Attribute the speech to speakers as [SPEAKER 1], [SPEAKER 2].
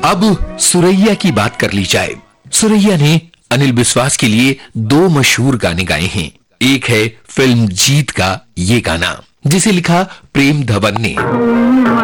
[SPEAKER 1] अब सुरैया की बात कर ली जाए। सुरैया ने अनिल विश्वास के लिए 2 मशहूर गाने गाए हैं। एक है फिल्म जीत का ये गाना, जिसे लिखा प्रेम धवन ने।